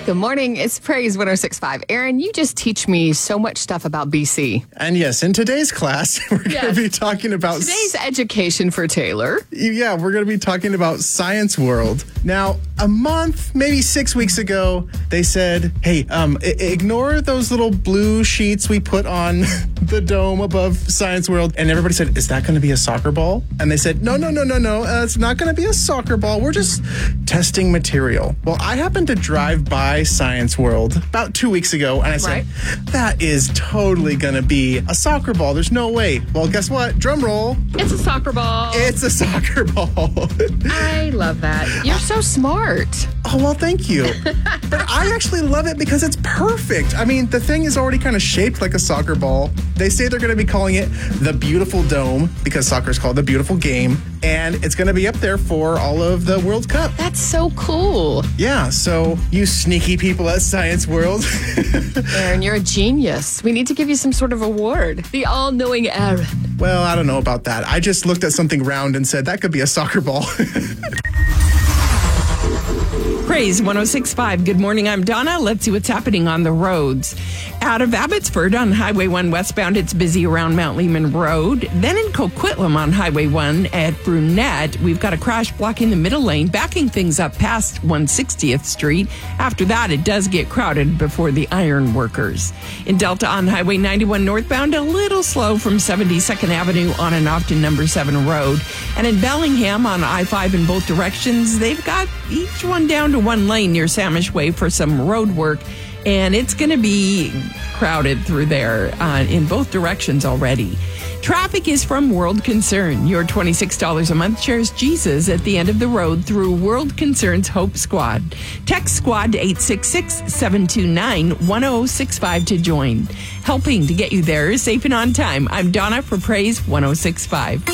Good morning. It's Praise 106.5. Aaron, you just teach me so much stuff about BC. And yes, in today's class, we're going to be talking about... Today's education for Taylor. Yeah, we're going to be talking about Science World. Now, a month, maybe 6 weeks ago, they said, hey, ignore those little blue sheets we put on the dome above Science World. And everybody said, is that going to be a soccer ball? And they said, no, it's not going to be a soccer ball. We're just testing material. Well, I happened to drive by Science World about 2 weeks ago, and I said, that is totally going to be a soccer ball. There's no way. Well, guess what? Drum roll. It's a soccer ball. It's a soccer ball. I love that. You're so smart. Oh, well, thank you. But I actually love it because it's perfect. I mean, the thing is already kind of shaped like a soccer ball. They say they're going to be calling it the Beautiful Dome because soccer is called the beautiful game. And it's going to be up there for all of the World Cup. That's so cool. Yeah, so you sneaky people at Science World. Aaron, you're a genius. We need to give you some sort of award. The all-knowing Aaron. Well, I don't know about that. I just looked at something round and said, that could be a soccer ball. Praise 106.5. Good morning. I'm Donna. Let's see what's happening on the roads. Out of Abbotsford on Highway 1 westbound, it's busy around Mount Lehman Road. Then in Coquitlam on Highway 1 at Brunette, we've got a crash blocking the middle lane, backing things up past 160th Street. After that, it does get crowded before the iron workers. In Delta on Highway 91 northbound, a little slow from 72nd Avenue on and off to number 7 Road. And in Bellingham on I-5 in both directions, they've got each one down to one lane near Samish Way for some road work. And it's going to be crowded through there in both directions already. Traffic is from World Concern. Your $26 a month shares Jesus at the end of the road through World Concern's Hope Squad. Text Squad 866-729-1065 to join. Helping to get you there safe and on time. I'm Donna for Praise 106.5.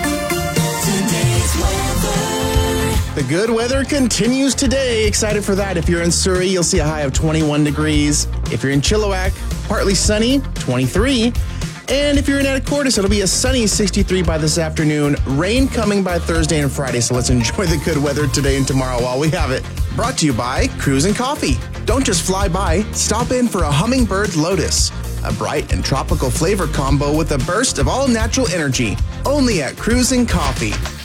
The good weather continues today. Excited for that. If you're in Surrey, you'll see a high of 21 degrees. If you're in Chilliwack, partly sunny, 23. And if you're in Anacortes, it'll be a sunny 63 by this afternoon. Rain coming by Thursday and Friday, so let's enjoy the good weather today and tomorrow while we have it. Brought to you by Cruisin' Coffee. Don't just fly by, stop in for a Hummingbird Lotus, a bright and tropical flavor combo with a burst of all-natural energy. Only at Cruisin' Coffee.